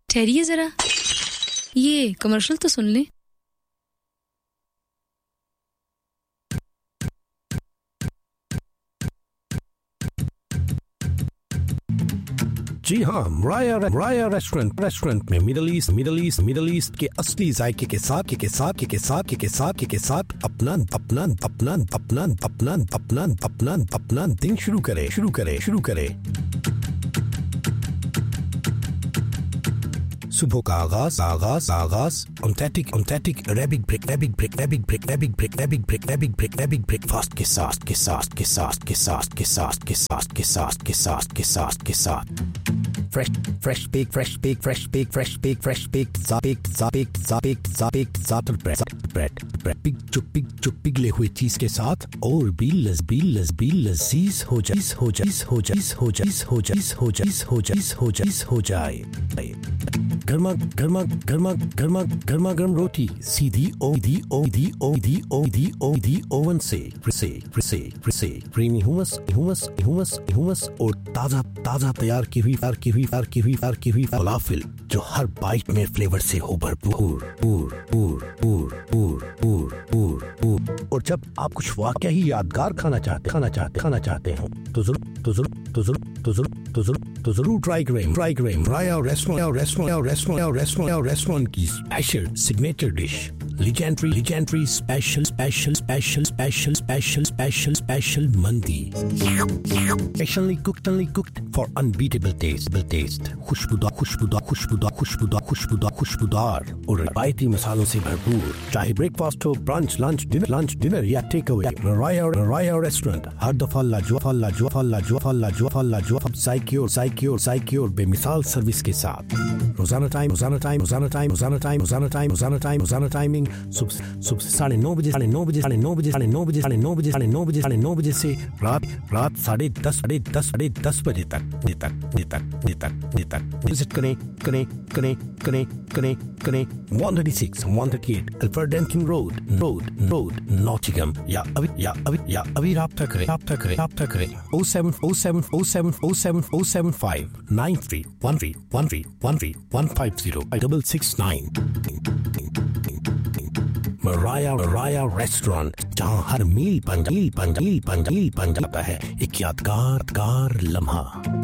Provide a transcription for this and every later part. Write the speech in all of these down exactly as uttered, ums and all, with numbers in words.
ठहरिए जरा, ये कमर्शियल तो सुन लें। जी हाँ, राया राया रेस्टोरेंट रेस्टोरेंट में middle east middle east middle east के असली जायके के साथ के साथ के साथ के साथ के साथ अपना अपना अपना अपना अपना अपना अपना अपना दिन शुरू करे शुरू करे शुरू करे सुबह का आगाज आगाज आगाज authentic authentic Arabic break Arabic break Arabic break Arabic break Arabic break Arabic break Arabic breakfast के साथ के साथ के साथ के साथ के साथ के साथ के साथ के साथ के साथ के साथ fresh fresh bake fresh bake fresh bake fresh bake fresh bake zabik zabik zabik zabik zatar bread bread bread big जो big जो पिघले हुए चीज के साथ और भी लज भी लज भी लजीज हो जाए हो जाए हो जाए हो जाए हो जाए हो जाए हो जाए हो जाए हो जाए गर्मा गर्मा गर्मा गर्मा गर्मा गर्म रोटी सीधी ओधी ओधी ओधी ओधी ओधी ओवन से फ्रिसे फ्रिसे फ्रिसे creamy humus humus humus humus और ताजा ताजा तैयार की हुई तैयार की हुई तैयार की हुई तैयार की हुई फलाफिल जो हर बाइट में फ्लेवर से हो भरपूर पूर पूर पूर पूर पूर पूर पूर और जब आप कुछ वाकई ही यादगार खाना चाहते खाना चाहते खाना चाहते हो तो जरूर तो जरूर तो जरूर तो जरूर तो जरूर तो जरूर ट्राई करें ट्राई करें राया restaurant restaurant restaurant restaurant restaurant की special signature dish legendary legendary special special special special special special special mandi specially cooked only cooked for unbeatable taste taste खुशबूदार खुशबूदार खुशबूदार खुशबूदार खुशबूदार खुशबूदार और रवायती मसालों से भरपूर चाहे ब्रेकफास्ट हो brunch lunch dinner lunch dinner या टेक अवे राया राया रेस्टोरेंट हर दफा लाजवाब लाजवाब लाजवाब लाजवाब लाजवाब साइक्योर साइक्योर साइक्योर बेमिसाल सर्विस के साथ रोजाना टाइम रोजाना टाइम रोजाना टाइम रोजाना टाइम रोजाना टाइम रोजाना टाइम रोजाना टाइमिंग सुबह सुबह साढ़े नौ बजे साढ़े नौ बजे साढ़े नौ बजे साढ़े नौ बजे साढ़े नौ बजे साढ़े नौ बजे साढ़े नौ बजे से रात रात साढ़े दस साढ़े दस साढ़े दस बजे तक बजे तक बजे तक बजे तक बजे तक विजिट करें करें करें करें करें करें one thirty-six one thirty-eight Alfred Denkin Road Road Road Nottingham या अभी या अभी या अभी राब्ता करें राब्ता करें राब्ता करें oh seven oh seven oh seven oh seven oh seven five nine three one three one three one three one five zero double six nine Mariah Mariah Restaurant जहाँ हर मील पंजाबी पंजाबी पंजाबी पंजाबी है एक यादगार यादगार लम्हा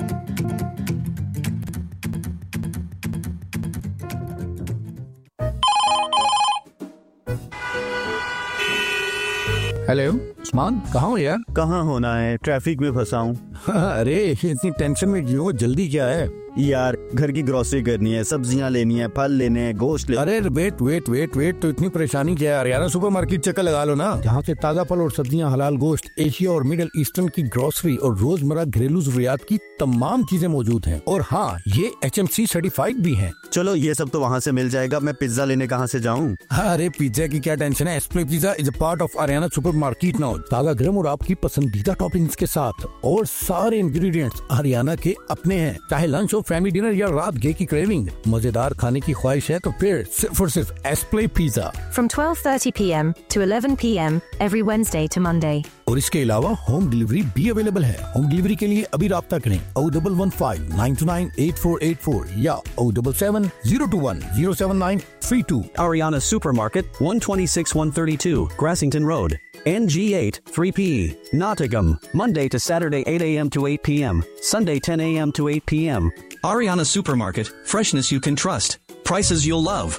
हेलो उस्मान, कहाँ हो यार? कहाँ होना है, ट्रैफिक में फंसा हूँ। अरे इतनी टेंशन में क्यों? जल्दी क्या है? यार घर की ग्रोसरी करनी है, सब्जियां लेनी है, फल लेने हैं, गोश्त ले। अरे वेट वेट वेट वेट तो इतनी परेशानी क्या है यार? यार सुपरमार्केट चक्कर लगा लो ना, जहाँ से ताजा फल और सब्जियां, हलाल गोश्त, एशिया और मिडिल ईस्टर्न की ग्रोसरी और रोजमर्रा घरेलू जरूरियात की तमाम चीजें मौजूद हैं। और हाँ, ये एच एम सी सर्टिफाइड भी है। चलो ये सब तो वहाँ से मिल जाएगा, मैं पिज्जा लेने कहाँ से जाऊँ? अरे पिज्जा की क्या टेंशन है, एस्प्ले pizza is a part of Ariana supermarket now. ताजा गरम और आपकी पसंदीदा टॉपिंग्स के साथ और सारे इंग्रेडिएंट्स हरियाणा के अपने हैं। चाहे लंच हो, फैमिली डिनर या रात गे की क्रेविंग, मजेदार खाने की ख्वाहिश है तो फिर सिर्फ और सिर्फ एस्प्ले pizza. From twelve thirty p m to eleven p m every Wednesday to Monday. और इसके अलावा होम डिलीवरी भी अवेलेबल है। होम डिलीवरी के लिए अभी राब्ता करें oh one one five nine two nine eight four eight four या oh seven seven zero two one zero seven nine three two. Ariana Supermarket, one twenty-six one thirty-two, Grassington Road, N G eight three P E, Nottingham, Monday to Saturday eight a m to eight p m, Sunday ten a m to eight p m. Ariana Supermarket, freshness you can trust, prices you'll love.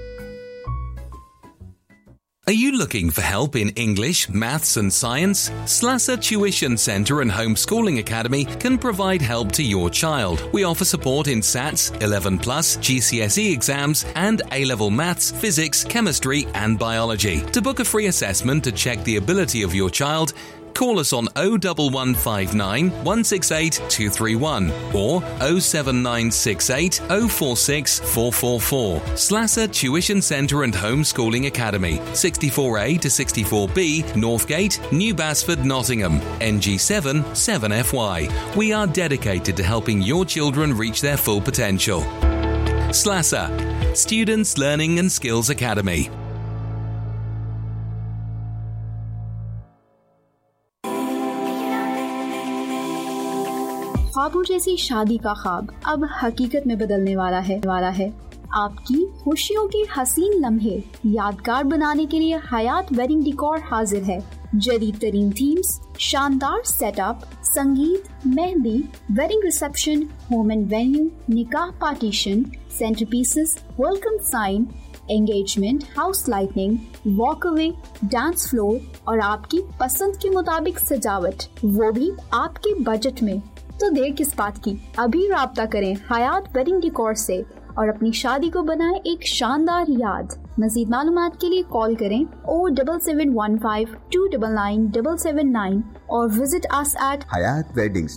Are you looking for help in English, Maths and Science? Slasser Tuition Centre and Homeschooling Academy can provide help to your child. We offer support in S A Ts, eleven plus, G C S E exams and A-level Maths, Physics, Chemistry and Biology. To book a free assessment to check the ability of your child, call us on oh one one five nine one six eight two three one or oh seven nine six eight oh four six four four four. Slasser Tuition Centre and Homeschooling Academy, sixty-four A to sixty-four B, Northgate, New Basford, Nottingham, N G seven seven F Y. We are dedicated to helping your children reach their full potential. Slasser, Students Learning and Skills Academy. ख्वाबों जैसी शादी का ख्वाब अब हकीकत में बदलने वाला है वाला है आपकी खुशियों के हसीन लम्हे यादगार बनाने के लिए हयात वेडिंग डेकोर हाजिर है। जदीद तरीन थीम्स, शानदार सेटअप, संगीत, mehndi, wedding reception, home and venue, निकाह partition, centre pieces, welcome sign, engagement, house lightning, वॉकअवे, dance floor और आपकी पसंद के मुताबिक सजावट, वो भी आपके बजट में। तो देर किस बात की, अभी राब्ता करें हयात वेडिंग डेकोर से और अपनी शादी को बनाएं एक शानदार याद। मज़ीद मालूमात के लिए कॉल करें O double seven one five to double nine double seven nine और visit us at Hayat weddings